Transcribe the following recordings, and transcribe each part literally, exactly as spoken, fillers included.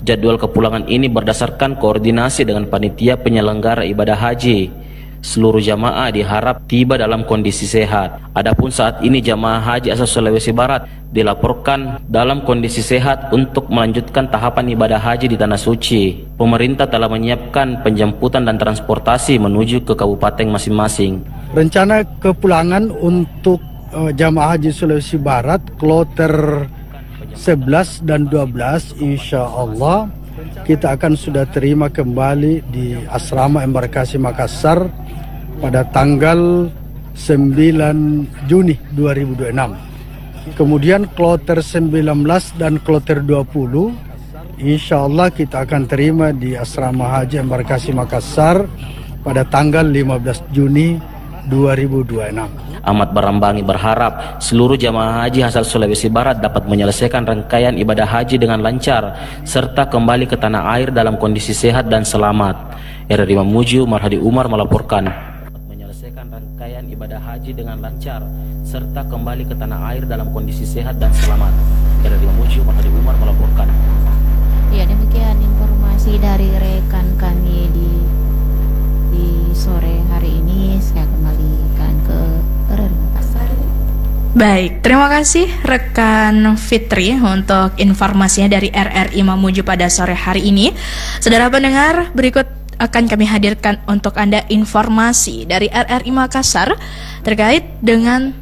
Jadwal kepulangan ini berdasarkan koordinasi dengan panitia penyelenggara ibadah haji. Seluruh jamaah diharap tiba dalam kondisi sehat. Adapun saat ini jamaah haji asal Sulawesi Barat dilaporkan dalam kondisi sehat untuk melanjutkan tahapan ibadah haji di Tanah Suci. Pemerintah telah menyiapkan penjemputan dan transportasi menuju ke kabupaten masing-masing. Rencana kepulangan untuk uh, jamaah haji Sulawesi Barat kloter sebelas dan dua belas, insya Allah kita akan sudah terima kembali di Asrama Embarkasi Makassar pada tanggal sembilan Juni dua ribu dua puluh enam. Kemudian kloter sembilan belas dan kloter dua puluh insya Allah kita akan terima di Asrama Haji Embarkasi Makassar pada tanggal lima belas Juni dua ribu dua puluh enam. Ahmad Barambangi berharap seluruh jamaah haji asal Sulawesi Barat dapat menyelesaikan rangkaian ibadah haji dengan lancar serta kembali ke tanah air dalam kondisi sehat dan selamat. R R I Mamuju, Marhadi Umar melaporkan. Menyelesaikan rangkaian ibadah haji dengan lancar serta kembali ke tanah air dalam kondisi sehat dan selamat. R R I Mamuju, Marhadi Umar melaporkan. Ya, demikian informasi dari rekan kami di di sore hari ini. Saya kembalikan ke R R I Makassar. Baik, terima kasih rekan Fitri untuk informasinya dari R R I Mamuju pada sore hari ini. Saudara pendengar, berikut akan kami hadirkan untuk Anda informasi dari R R I Makassar terkait dengan,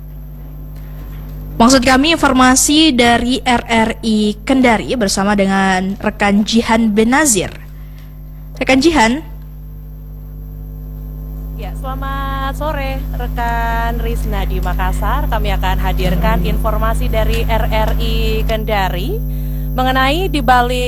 maksud kami informasi dari R R I Kendari bersama dengan rekan Jihan Benazir. Rekan Jihan. Ya, selamat sore rekan Rizna di Makassar. Kami akan hadirkan informasi dari R R I Kendari mengenai di balik